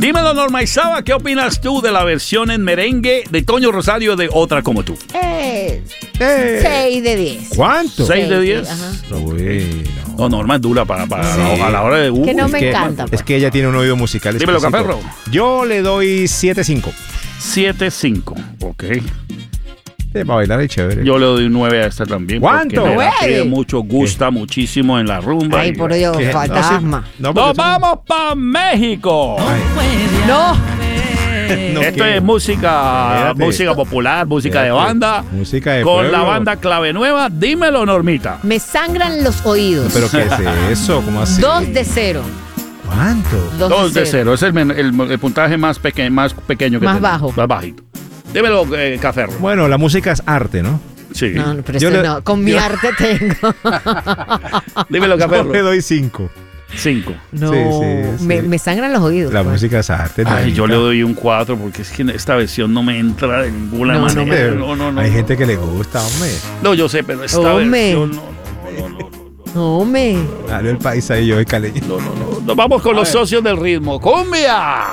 Dímelo, Norma Isaba, ¿qué opinas tú de la versión en merengue de Toño Rosario de Otra Como Tú? 6 de 10. ¿Cuánto? 6 de 10. Bueno. No, Norma es dura para a la hora de... Que no es me que- encanta. Es que ella tiene un oído musical Dímelo, exquisito. Caperro. Yo le doy 7.5. 7-5. Ok. Para bailar es chévere. Yo le doy 9 a esta también. ¿Cuánto? Porque me da ¿9? pie mucho, gusta muchísimo en la rumba. Ay, por Dios, ¿Qué? fantasma. No, ¡Nos porque vamos para México! No. No Esto quiero. es música Espérate. popular, música de Espérate. banda. Música de con pueblo. la banda Clave Nueva. Dímelo, Normita. Me sangran los oídos. ¿Pero qué es eso? ¿Cómo así? 2 de 0. ¿Cuánto? 2 de 0. Es el puntaje más pequeño que Más tenemos. bajo. Más bajito. Dímelo, Caferro. Bueno, la música es arte, ¿no? Sí. No, pero Yo eso le- no. Con mi arte tengo. Dímelo, Yo le Caferro. doy 5. 5. No. Sí. Me sangran los oídos. La pues. música es arte. Ay, Narita. yo le doy un 4 porque es que esta versión no me entra de ninguna No, manera. Pero No. Hay gente que le gusta, hombre. No, yo sé, pero esta Hombre. versión no. No, me. Dale el país ahí, yo soy caleño. Nos vamos con los socios del ritmo. ¡Cumbia!